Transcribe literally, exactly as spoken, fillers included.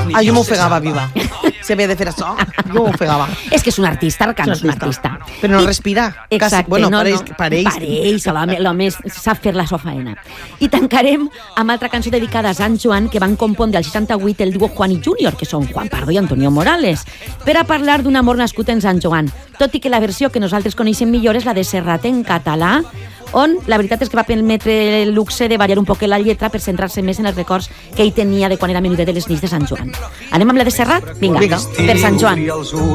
Ah, jo m'ofegava viva. Si havia de fer això, jo m'ofegava. És que és un artista, Arcano és un artista. Però no respira. Exacte. Bueno, no, pareix, no. pareix. Pareix, l'home, l'home sap fer la sua faena. I tancarem amb altra cançó dedicada a Sant Joan que van compondre al seixanta-vuit el duo Juan i Junior, que són Juan Pardo i Antonio Morales, per a parlar d'un amor nascut en Sant Joan, tot i que la versió que nosaltres coneixem millor és la de Serrat en català, on la veritat és que va permetre el luxe de variar un poc la lletra per centrar-se més en els records que ell tenia de quan era menudet de les nits de Sant Joan. Anem amb la de Serrat? Vinga, Vinga. per Sant Joan.